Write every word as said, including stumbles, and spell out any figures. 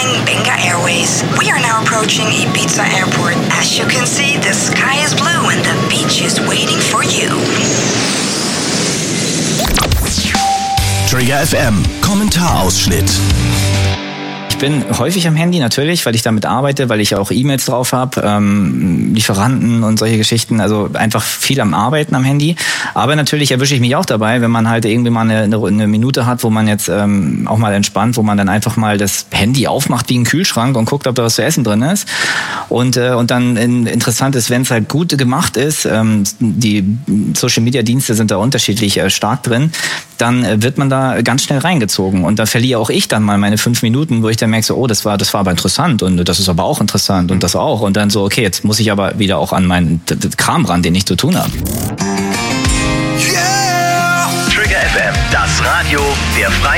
boarding Benga Airways. We are now approaching Ibiza Airport. As you can see, the sky is blue and the beach is waiting for you. Trigger F M, Kommentarausschnitt. Ich bin häufig am Handy natürlich, weil ich damit arbeite, weil ich auch E-Mails drauf habe, ähm, Lieferanten und solche Geschichten, also einfach viel am Arbeiten am Handy. Aber natürlich erwische ich mich auch dabei, wenn man halt irgendwie mal eine, eine Minute hat, wo man jetzt ähm, auch mal entspannt, wo man dann einfach mal das Handy aufmacht wie ein Kühlschrank und guckt, ob da was zu essen drin ist. Und äh, und dann in, interessant ist, wenn es halt gut gemacht ist, ähm, die Social-Media-Dienste sind da unterschiedlich äh, stark drin, dann äh, wird man da ganz schnell reingezogen. Und da verliere auch ich dann mal meine fünf Minuten, wo ich dann merke, so, oh, das war, das war aber interessant und das ist aber auch interessant und das auch. Und dann so, okay, jetzt muss ich aber wieder auch an meinen d- d- Kram ran, den ich zu tun habe. Yeah! Trigger F M, das Radio der Freien